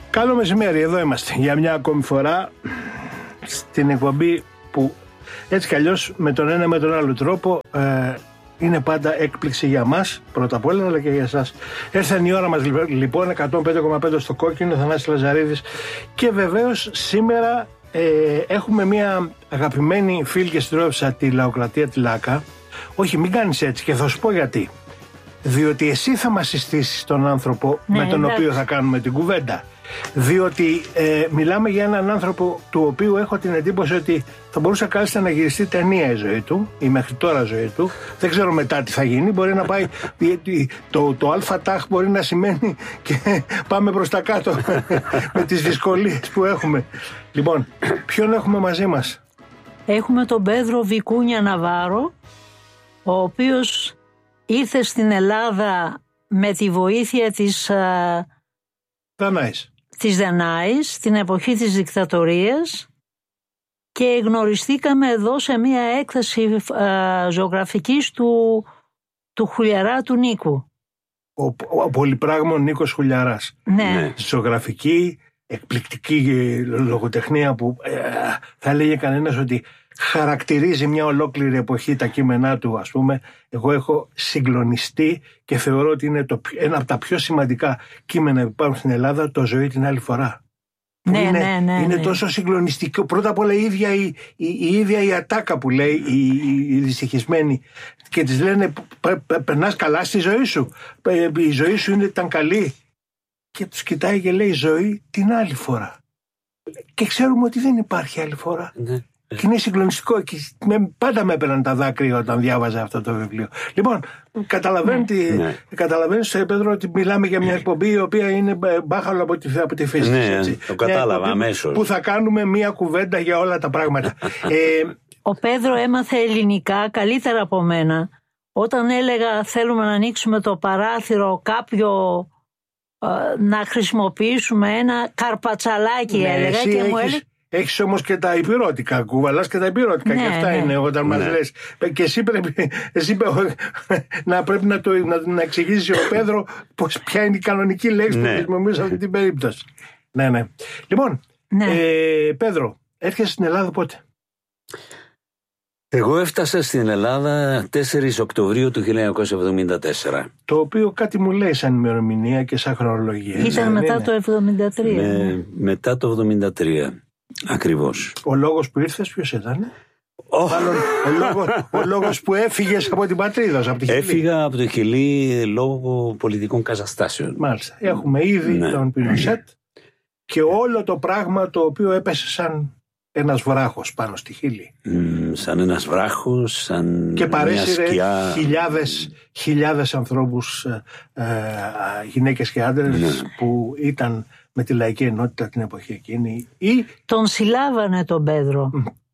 Καλό μεσημέρι, εδώ είμαστε για μια ακόμη φορά στην εκπομπή που έτσι κι αλλιώς με τον ένα με τον άλλο τρόπο είναι πάντα έκπληξη για μας πρώτα απ' όλα, αλλά και για εσάς. Έρθαν η ώρα μας λοιπόν, 105,5 στο κόκκινο, Θανάσης Λαζαρίδης, και βεβαίως σήμερα έχουμε μια αγαπημένη φίλη και συντρόφισσα, τη Λαοκρατία τη Λάκα. Όχι, μην κάνεις έτσι, και θα σου πω γιατί. Διότι εσύ θα μας συστήσεις τον άνθρωπο με τον οποίο θα κάνουμε την κουβέντα. Διότι μιλάμε για έναν άνθρωπο του οποίου έχω την εντύπωση ότι θα μπορούσε κάλλιστα να γυριστεί ταινία η ζωή του, η μέχρι τώρα ζωή του. Δεν ξέρω μετά τι θα γίνει. Μπορεί να πάει το ΑΤΑΧ μπορεί να σημαίνει και πάμε προς τα κάτω με τις δυσκολίες που έχουμε. Λοιπόν, ποιον έχουμε μαζί μας? Έχουμε τον Πέδρο Βικούνια Ναβάρο, ο οποίος ήρθε στην Ελλάδα με τη βοήθεια της Δανάης στην εποχή της δικτατορίας, και γνωριστήκαμε εδώ σε μια έκθεση ζωγραφικής του Χουλιαρά του Νίκου. Ο πολυπράγμων Νίκος Χουλιαράς. Ναι. Ζωγραφική, εκπληκτική λογοτεχνία που θα έλεγε κανένας ότι χαρακτηρίζει μια ολόκληρη εποχή τα κείμενά του, ας πούμε. Εγώ έχω συγκλονιστεί και θεωρώ ότι είναι ένα από τα πιο σημαντικά κείμενα που υπάρχουν στην Ελλάδα, το «Ζωή την άλλη φορά». Είναι τόσο συγκλονιστικό. Πρώτα απ' όλα η ίδια η ατάκα που λέει η δυστυχισμένη, και της λένε περνάς καλά στη ζωή σου, η ζωή σου ήταν καλή, και τους κοιτάει και λέει «Ζωή την άλλη φορά». Και ξέρουμε ότι δεν υπάρχει άλλη φορά. Και είναι συγκλονιστικό, και πάντα με έπαιρναν τα δάκρυα όταν διάβαζα αυτό το βιβλίο. Λοιπόν, καταλαβαίνεις, Πέτρο, ότι μιλάμε για μια εκπομπή η οποία είναι μπάχαλο από τη φύση της, έτσι. Το κατάλαβα αμέσως. Που θα κάνουμε μια κουβέντα για όλα τα πράγματα. Ο Πέδρο έμαθε ελληνικά καλύτερα από μένα. Όταν έλεγα θέλουμε να ανοίξουμε το παράθυρο κάποιο, να χρησιμοποιήσουμε ένα καρπατσαλάκι, έλεγα, και μου έλεγε. Έχεις όμως και τα υπηρώτικα, κουβαλάς και τα υπηρώτικα, και αυτά είναι όταν μας λες. Και εσύ πρέπει να εξηγήσεις ο Πέδρο ποια είναι η κανονική λέξη που χρησιμοποιείς σε αυτή την περίπτωση. Ναι. Λοιπόν, Πέδρο, έρχεσαι στην Ελλάδα πότε? Εγώ έφτασα στην Ελλάδα 4 Οκτωβρίου του 1974. Το οποίο κάτι μου λέει σαν ημερομηνία και σαν χρονολογία. Ήταν μετά το 1973. Μετά το 1973. Ακριβώς. Ο λόγος που ήρθες ποιος ήταν? Ο λόγος που έφυγες από την πατρίδα σου, από τη Χιλή. Έφυγα από τη Χιλή λόγω πολιτικών καταστάσεων. Μάλιστα. Έχουμε ήδη τον Πινοσέτ και όλο το πράγμα το οποίο έπεσε σαν ένας βράχος πάνω στη Χιλή. Σαν ένας βράχος, σαν και μια σκιά. χιλιάδες ανθρώπους, γυναίκες και άντρες που ήταν με τη λαϊκή ενότητα την εποχή εκείνη. Τον συλλάβανε τον Πέδρο.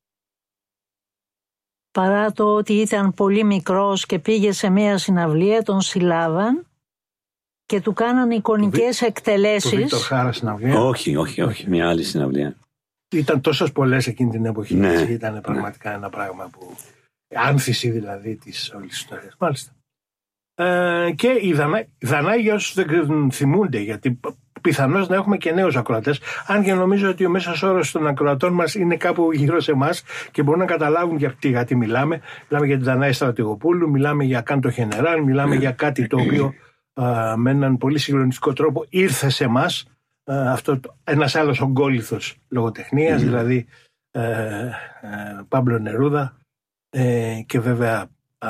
Παρά το ότι ήταν πολύ μικρός και πήγε σε μια συναυλία, τον συλλάβαν και του κάναν εικονικές εκτελέσεις. Το Βίκτορ Χάρα συναυλία? Όχι, μια άλλη συναυλία. Ήταν τόσες πολλές εκείνη την εποχή. Ήταν πραγματικά ένα πράγμα που άνθηση δηλαδή της όλης ιστορίας. Μάλιστα. Και η Δανάη, για όσους δεν θυμούνται, γιατί πιθανώς να έχουμε και νέους ακροατές, αν και νομίζω ότι ο μέσος όρος των ακροατών μας είναι κάπου γύρω σε εμάς και μπορούν να καταλάβουν γιατί μιλάμε. Μιλάμε για την Δανάη Στρατηγοπούλου, μιλάμε για Κάντο Χενεράλ, μιλάμε για κάτι το οποίο με έναν πολύ συγκλονιστικό τρόπο ήρθε σε εμάς, ένας άλλος ογκόληθος λογοτεχνίας, δηλαδή Πάμπλο Νερούδα, και βέβαια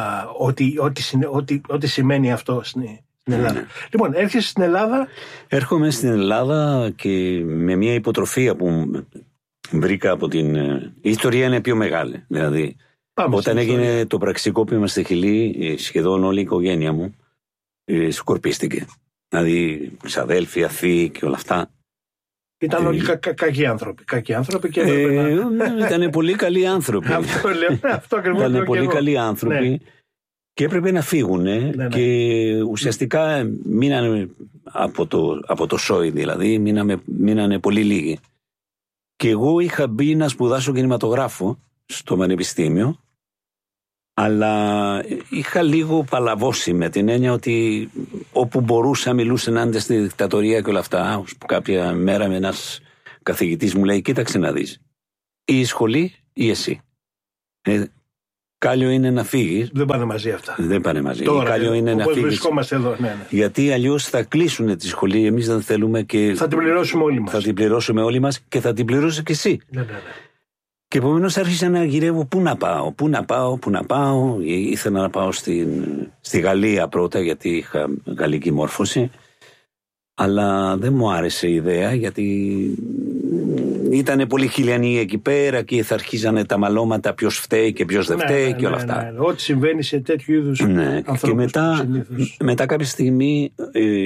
ό,τι σημαίνει αυτό στην Ελλάδα. Λοιπόν, έρχεσαι στην Ελλάδα. Έρχομαι στην Ελλάδα και με μια υποτροφία που βρήκα από την... Η ιστορία είναι πιο μεγάλη. Δηλαδή, όταν έγινε το πραξικόπημα στη Χιλή, σχεδόν όλη η οικογένεια μου σκορπίστηκε. Δηλαδή, ξαδέλφια, θείοι και όλα αυτά. Ήταν όλοι κακοί άνθρωποι. Και ήταν πολύ καλοί άνθρωποι. Ήταν πολύ καλοί άνθρωποι και έπρεπε να φύγουν. Και ουσιαστικά μείνανε από το ΣΟΙ, δηλαδή μείνανε πολύ λίγοι. Και εγώ είχα μπει να σπουδάσω κινηματογράφο στο πανεπιστήμιο Αλλά είχα λίγο παλαβώσει με την έννοια ότι όπου μπορούσα μιλούσε ενάντια στη δικτατορία και όλα αυτά. Που κάποια μέρα με ένας καθηγητής μου λέει: κοίταξε να δεις, ή η σχολή ή εσύ. Κάλιο είναι να φύγεις. Δεν πάνε μαζί αυτά. Δεν πάνε μαζί. Τώρα, κάλιο είναι να φύγεις. Βρισκόμαστε εδώ. Ναι. Γιατί αλλιώς θα κλείσουν τη σχολή. Εμείς δεν θέλουμε και. Θα την πληρώσουμε όλοι μας. Θα την πληρώσουμε όλοι μας και θα την πληρώσει και εσύ. Ναι. Και επομένως άρχισα να γυρεύω πού να πάω. Ήθελα να πάω στη Γαλλία πρώτα, γιατί είχα γαλλική μόρφωση. Αλλά δεν μου άρεσε η ιδέα, γιατί ήταν πολύ χιλιανοί εκεί πέρα και θα αρχίζανε τα μαλώματα ποιος φταίει και ποιος δεν φταίει και όλα αυτά. Ναι. Ό,τι συμβαίνει σε τέτοιου είδους ανθρώπους. Και μετά κάποια στιγμή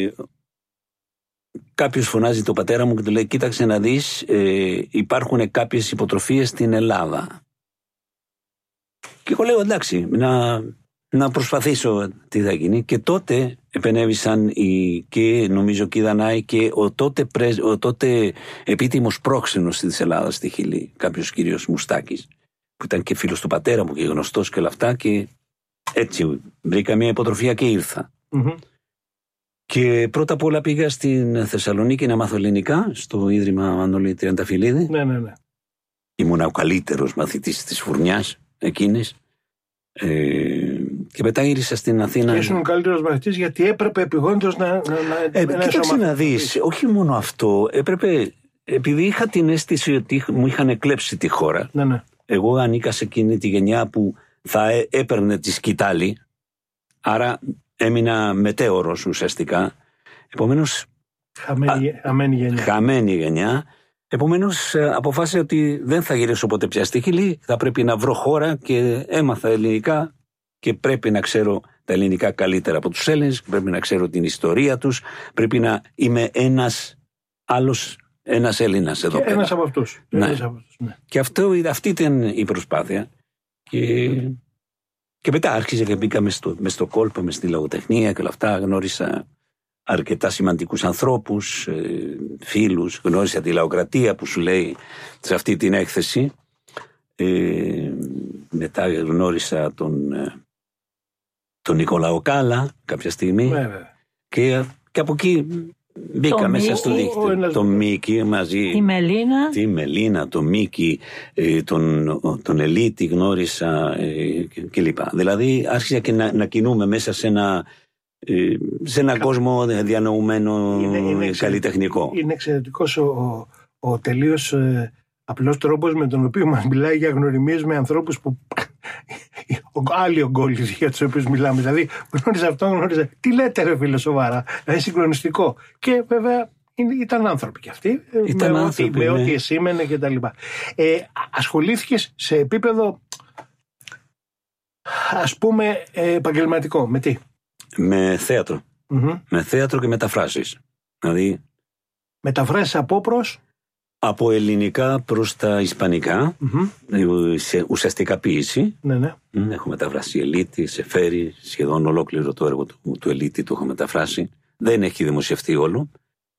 κάποιος φωνάζει τον πατέρα μου και του λέει: κοίταξε να δεις, υπάρχουν κάποιες υποτροφίες στην Ελλάδα. Και εγώ λέω: εντάξει, να προσπαθήσω τι θα γίνει. Και τότε επενέβησαν και νομίζω και η Δανάη και ο τότε επίτιμος πρόξενος της Ελλάδας στη Χιλή, κάποιος κύριος Μουστάκης, που ήταν και φίλος του πατέρα μου και γνωστός και όλα αυτά, και έτσι βρήκα μια υποτροφία και ήρθα. Και πρώτα απ' όλα πήγα στην Θεσσαλονίκη να μάθω ελληνικά, στο Ίδρυμα Μανώλη Τριανταφυλλίδη. Ναι. Ήμουν ο καλύτερος μαθητής της φουρνιάς εκείνης. Και μετά γύρισα στην Αθήνα. Και ήσουν ο καλύτερος μαθητής γιατί έπρεπε επιγόντως να κοίταξε να δεις, όχι μόνο αυτό. Έπρεπε, επειδή είχα την αίσθηση ότι μου είχαν κλέψει τη χώρα. Ναι. Εγώ ανήκα σε εκείνη τη γενιά που θα έπαιρνε τη σκητάλη. Άρα έμεινα μετέωρος ουσιαστικά. Επομένως. Χαμένη γενιά. Επομένως αποφάσισα ότι δεν θα γυρίσω ποτέ πια στη Χιλή. Θα πρέπει να βρω χώρα και έμαθα ελληνικά και πρέπει να ξέρω τα ελληνικά καλύτερα από τους Έλληνες. Πρέπει να ξέρω την ιστορία τους. Πρέπει να είμαι ένας Έλληνας εδώ πέρα. Ένας από αυτούς. Ναι. Και αυτή ήταν η προσπάθεια. Και μετά άρχισε και μπήκα μες στο κόλπο, μες στη λογοτεχνία και όλα αυτά. Γνώρισα αρκετά σημαντικούς ανθρώπους, φίλους. Γνώρισα τη λαοκρατία που σου λέει σε αυτή την έκθεση. Μετά γνώρισα τον Νικόλαο Κάλα κάποια στιγμή. Και από εκεί μπήκα μέσα στο δίκτυο. Τον Μίκη μαζί. Τη Μελίνα, τον Μίκη, τον Ελίτη γνώρισα κλπ. Δηλαδή άρχισα και να κινούμε μέσα σε ένα κόσμο διανοουμένο καλλιτεχνικό. Είναι εξαιρετικός ο τελείως απλός τρόπος με τον οποίο μας μιλάει για γνωριμίες με ανθρώπους που άλλοι ογκόλοι για τους οποίους μιλάμε. Δηλαδή γνώριζε αυτό, γνώριζε. Τι λέτε ρε φίλε, σοβαρά. Είναι συγκλονιστικό. Και βέβαια ήταν άνθρωποι κι αυτοί. Με ό,τι εσήμενε και τα λοιπά. Ασχολήθηκες σε επίπεδο ας πούμε επαγγελματικό. Με τι? Με θέατρο. Με θέατρο και μεταφράσεις. Δηλαδή. Μεταφράσεις από προς? Από ελληνικά προς τα ισπανικά, σε ουσιαστικά ποίηση. Ναι. Έχω μεταφράσει Ελίτη, Σεφέρι, σχεδόν ολόκληρο το έργο του Ελίτη το έχω μεταφράσει. Δεν έχει δημοσιευτεί όλο.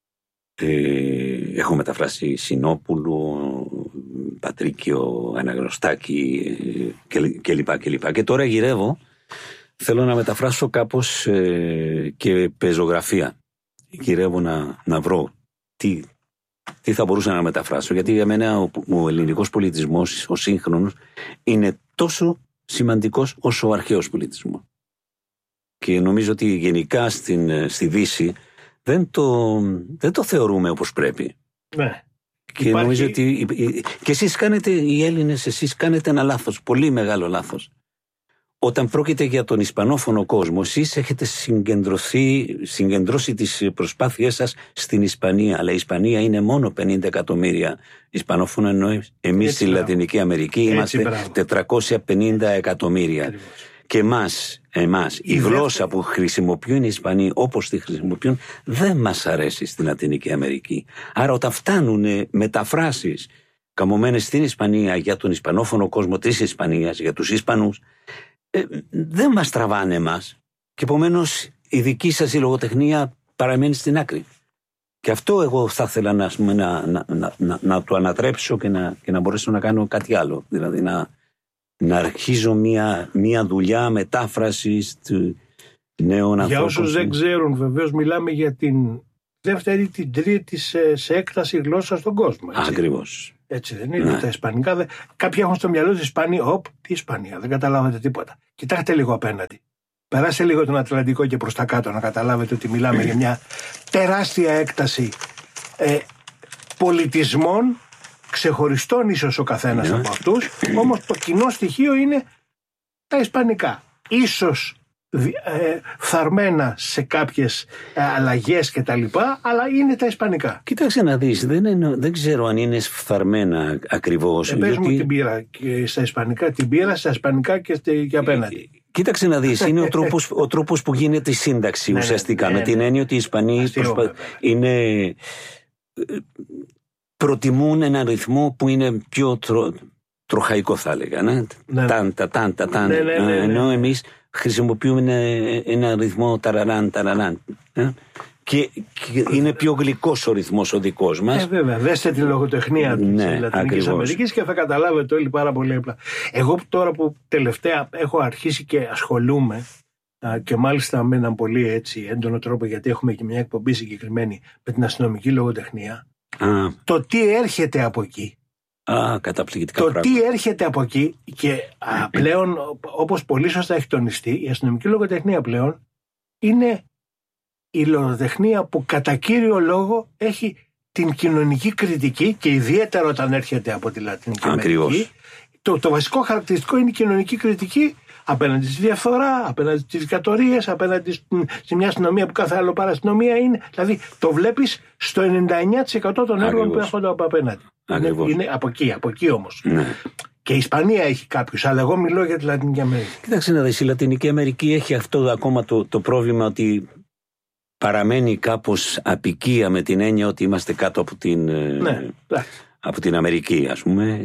Έχω μεταφράσει Σινόπουλου, Πατρίκιο, Αναγνωστάκη κλπ. Και τώρα γυρεύω, θέλω να μεταφράσω κάπως και πεζογραφία. Γυρεύω να βρω τι θα μπορούσα να μεταφράσω, γιατί για μένα ο ελληνικός πολιτισμός, ο σύγχρονος, είναι τόσο σημαντικός όσο ο αρχαίος πολιτισμός. Και νομίζω ότι γενικά στη Δύση δεν το θεωρούμε όπως πρέπει. Ναι. Και νομίζω ότι και εσείς οι Έλληνες, εσείς κάνετε ένα λάθος, πολύ μεγάλο λάθος. Όταν πρόκειται για τον ισπανόφωνο κόσμο, εσείς έχετε συγκεντρώσει τις προσπάθειές σας στην Ισπανία. Αλλά η Ισπανία είναι μόνο 50 εκατομμύρια ισπανόφωνο, ενώ εμείς στη Λατινική Αμερική είμαστε 450 εκατομμύρια. Ακριβώς. Και εμάς η γλώσσα που χρησιμοποιούν οι Ισπανοί όπως τη χρησιμοποιούν δεν μας αρέσει στη Λατινική Αμερική. Άρα όταν φτάνουν μεταφράσεις καμωμένες στην Ισπανία για τον ισπανόφωνο κόσμο της Ισπανίας, για τους Ισπανούς, δεν μας τραβάνε εμάς. Και επομένως η δική σας η λογοτεχνία παραμένει στην άκρη. Και αυτό εγώ θα ήθελα να το ανατρέψω και να μπορέσω να κάνω κάτι άλλο. Δηλαδή να αρχίζω μια δουλειά μετάφρασης νέων ανθρώπων. Για όσους δεν ξέρουν, βεβαίως μιλάμε για την δεύτερη ή την τρίτη σε έκταση γλώσσα στον κόσμο. Ακριβώς. Έτσι δεν είναι? Τα ισπανικά. Κάποιοι έχουν στο μυαλό της Ισπανία. Τι Ισπανία, δεν καταλάβατε τίποτα. Κοιτάξτε λίγο απέναντι. Περάστε λίγο τον Ατλαντικό και προς τα κάτω να καταλάβετε ότι μιλάμε για μια τεράστια έκταση πολιτισμών, ξεχωριστών ίσως ο καθένας από αυτούς, όμως το κοινό στοιχείο είναι τα ισπανικά. Ίσως φθαρμένα σε κάποιες αλλαγές και τα λοιπά, αλλά είναι τα ισπανικά. Κοίταξε να δεις, δεν ξέρω αν είναι φθαρμένα ακριβώς. Πες μου την πήρα και στα ισπανικά, την πήρα στα ισπανικά και απέναντι. Κοίταξε να δεις, είναι ο τρόπος που γίνεται η σύνταξη ουσιαστικά, με την έννοια ότι οι Ισπανοί προτιμούν έναν ρυθμό που είναι πιο τροχαϊκό, θα έλεγα. Ενώ εμείς χρησιμοποιούμε ένα ρυθμό ταραράν. Και είναι πιο γλυκός ο ρυθμός ο δικός μας. Βέβαια, δέστε τη λογοτεχνία της Λατινικής Αμερικής και θα καταλάβετε όλοι πάρα πολύ απλά. Εγώ τώρα που τελευταία έχω αρχίσει και ασχολούμαι, και μάλιστα με έναν πολύ έτσι έντονο τρόπο, γιατί έχουμε και μια εκπομπή συγκεκριμένη με την αστυνομική λογοτεχνία, το τι έρχεται από εκεί. Καταπληκτικά το πράγματα. Τι έρχεται από εκεί και πλέον, όπως πολύ σωστά έχει τονιστεί, η αστυνομική λογοτεχνία πλέον είναι η λογοτεχνία που κατά κύριο λόγο έχει την κοινωνική κριτική, και ιδιαίτερα όταν έρχεται από τη Λατινική Αμερική. Το βασικό χαρακτηριστικό είναι η κοινωνική κριτική απέναντι στη διαφθορά, απέναντι στις δικτατορίες, απέναντι σε μια αστυνομία που κάθε άλλο παραστυνομία είναι. Δηλαδή το βλέπεις στο 99% των έργων που έρχονται από απέναντι. Είναι από εκεί όμως. Ναι. Και η Ισπανία έχει κάποιους, αλλά εγώ μιλώ για τη Λατινική Αμερική. Κοίταξε να δεις, η Λατινική Αμερική έχει αυτό ακόμα το πρόβλημα ότι παραμένει κάπως απικία, με την έννοια ότι είμαστε κάτω από την Αμερική, ας πούμε.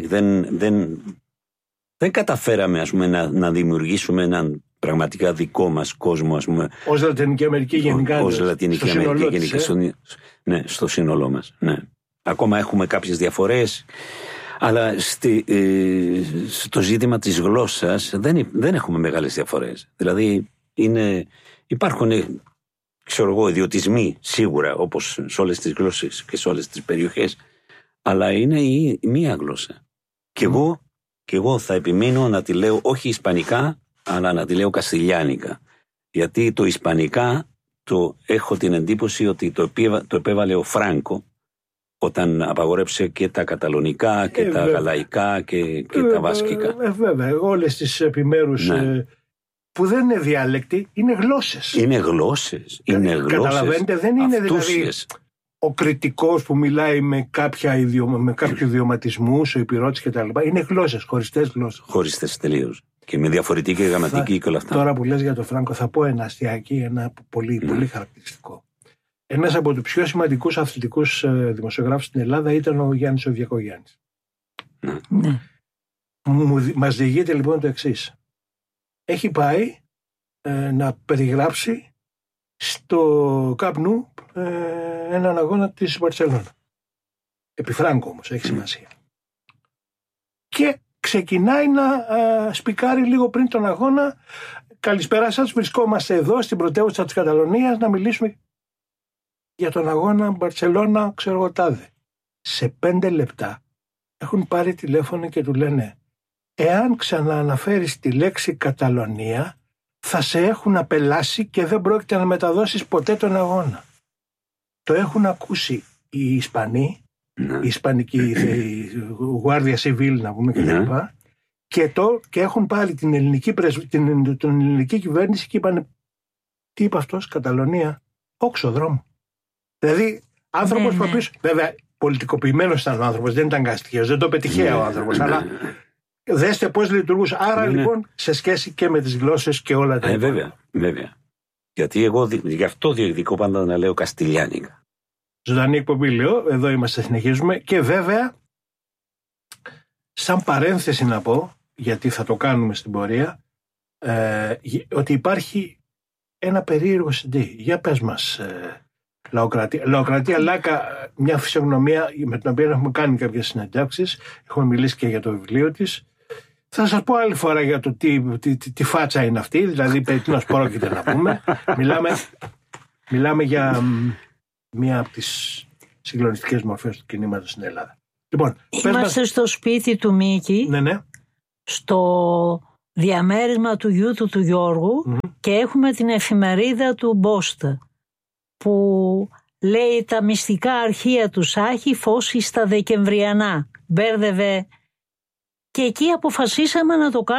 Δεν καταφέραμε, ας πούμε, να δημιουργήσουμε έναν πραγματικά δικό μας κόσμο, ας πούμε. Ως Λατινική Αμερική γενικά. Ως Λατινική Αμερική γενικά. Ναι, στο σύνολό μας. Ναι. Ακόμα έχουμε κάποιες διαφορές, αλλά στο ζήτημα της γλώσσας δεν έχουμε μεγάλες διαφορές. Δηλαδή υπάρχουν, ξέρω εγώ, ιδιωτισμοί σίγουρα, όπως σε όλες τις γλώσσες και σε όλες τις περιοχές, αλλά είναι η μία γλώσσα. Και εγώ θα επιμείνω να τη λέω όχι ισπανικά, αλλά να τη λέω καστιλιάνικα. Γιατί το ισπανικά έχω την εντύπωση ότι το επέβαλε ο Φράνκο όταν απαγορέψε και τα καταλωνικά και τα γαλαϊκά και τα βάσκικα. Βέβαια, όλες τις επιμέρους που δεν είναι διάλεκτοι, είναι γλώσσες. Είναι γλώσσες. Καταλαβαίνετε, δεν είναι δηλαδή ο κριτικός που μιλάει με κάποιο ιδιωματισμούς, ο υπηρώτης κτλ. Είναι γλώσσες, χωριστές γλώσσες. Χωριστές τελείως. Και με διαφορετική γραμματική και όλα αυτά. Τώρα που λες για τον Φράνκο, θα πω ένα αστιάκι, ένα πολύ χαρακτηριστικό. Ένας από τους πιο σημαντικούς αθλητικούς δημοσιογράφους στην Ελλάδα ήταν ο Γιάννης ο Διακογιάννης. Μας διηγείται λοιπόν το εξής. Έχει πάει να περιγράψει στο Camp Nou έναν αγώνα της Μπαρτσελόνα. Επί Φράνκο όμως, έχει σημασία. Και ξεκινάει να σπικάρει λίγο πριν τον αγώνα. Καλησπέρα σας, βρισκόμαστε εδώ στην πρωτεύουσα της Καταλωνίας να μιλήσουμε για τον αγώνα Μπαρτσελόνα, ξέρω εγώ τάδε. Σε 5 λεπτά έχουν πάρει τηλέφωνο και του λένε, εάν ξανααναφέρεις τη λέξη Καταλωνία θα σε έχουν απελάσει και δεν πρόκειται να μεταδώσεις ποτέ τον αγώνα. Το έχουν ακούσει οι Ισπανοί, η Ισπανική Guardia Civil να πούμε και έχουν πάρει την ελληνική κυβέρνηση και είπαν, τι είπε αυτός, Καταλωνία, όξο δρόμο. Δηλαδή άνθρωπος που πίσω, βέβαια πολιτικοποιημένος ήταν ο άνθρωπος, δεν ήταν καστιχαίος, δεν το πετυχαία ο άνθρωπος, αλλά δέστε πώς λειτουργούσε. Άρα λοιπόν σε σχέση και με τις γλώσσες και όλα τα βέβαια. Γιατί εγώ γι' αυτό διεκδικώ πάντα να λέω καστιλιάνικα. Ζωντανή εκπομπή λέω, εδώ είμαστε, συνεχίζουμε. Και βέβαια, σαν παρένθεση να πω, γιατί θα το κάνουμε στην πορεία, ότι υπάρχει ένα περίεργο CD. Για πες μας, Λαοκρατία Λάκα, μια φυσιογνωμία με την οποία έχουμε κάνει κάποιες συνεντεύξεις, έχουμε μιλήσει και για το βιβλίο της. Θα σας πω άλλη φορά για το τι φάτσα είναι αυτή, δηλαδή περί τίνος πρόκειται να πούμε. Μιλάμε για μία από τις συγκλονιστικές μορφές του κινήματος στην Ελλάδα. Λοιπόν, είμαστε στο σπίτι του Μίκη, ναι. Στο διαμέρισμα του γιού του Γιώργου, και έχουμε την εφημερίδα του Μπόστα που λέει τα μυστικά αρχεία του Σάχη, φως στα Δεκεμβριανά. Μπέρδευε. Και εκεί αποφασίσαμε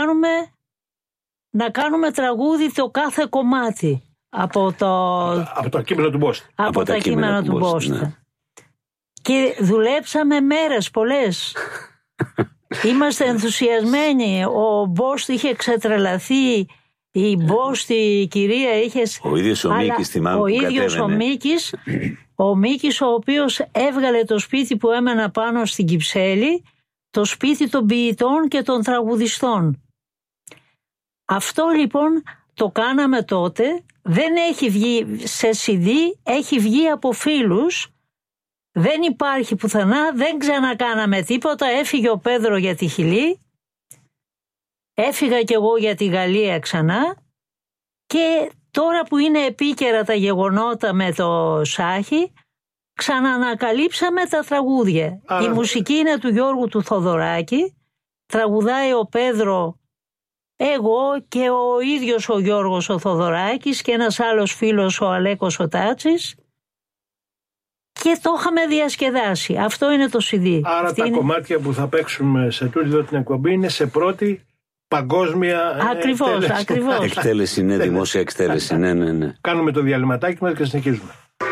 να κάνουμε τραγούδι το κάθε κομμάτι από το κείμενο του Μπόστα. Από τα κείμενα του Μπόστα. Ναι. Και δουλέψαμε μέρες πολλές. Είμαστε ενθουσιασμένοι. Ο Μπόστα είχε ξετρελαθεί. Η Μπόστη, η κυρία είχε... Ο ίδιος ο Μίκης, θυμάμαι που κατέβαινε. Ο ίδιος ο Μίκης, ο οποίος έβγαλε το σπίτι που έμενα πάνω στην Κυψέλη, το σπίτι των ποιητών και των τραγουδιστών. Αυτό λοιπόν το κάναμε τότε, δεν έχει βγει σε CD, έχει βγει από φίλους, δεν υπάρχει πουθενά, δεν ξανακάναμε τίποτα, έφυγε ο Πέδρο για τη Χιλή, έφυγα κι εγώ για τη Γαλλία ξανά, και τώρα που είναι επίκαιρα τα γεγονότα με το Σάχη, ξαναανακαλύψαμε τα τραγούδια. Η μουσική είναι του Γιώργου του Θοδωράκη, τραγουδάει ο Πέδρο, εγώ και ο ίδιος ο Γιώργος ο Θοδωράκης και ένας άλλος φίλος ο Αλέκος ο Τάτσης, και το είχαμε διασκεδάσει. Αυτό είναι το CD. Άρα τα κομμάτια που θα παίξουμε σε τούτη εδώ την εκπομπή είναι σε πρώτη παγκόσμια Ακριβώς. Εκτέλεση, ναι, δημόσια εκτέλεση. Ναι. Κάνουμε το διαλυματάκι μας και συνεχίζουμε.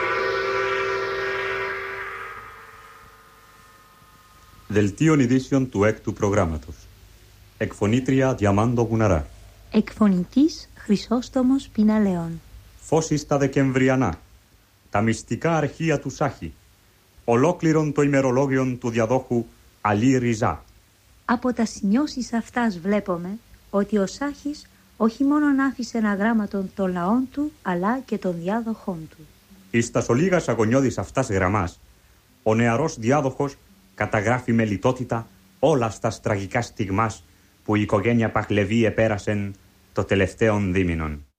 Δελτίων ειδήσεων του έκτου προγράμματος. Εκφωνήτρια Διαμάντο Γουναρά. Εκφωνητής Χρυσόστομος Πιναλέων. Φώση στα Δεκεμβριανά. Τα μυστικά αρχεία του Σάχη. Ολόκληρον το ημερολόγιον του διαδόχου Αλή Ριζά. Από τα σημειώσεις αυτάς βλέπουμε ότι ο Σάχης όχι μόνον άφησε ένα γράμματον των λαών του, αλλά και των διάδοχών του. Εις τας ολίγας αγωνιώδης αυτάς γραμμάς, ο νεαρός διάδοχος καταγράφει με λιτότητα όλα στα τραγικά στιγμάς που η οικογένεια Παχλεβή επέρασεν το τελευταίον δίμηνον.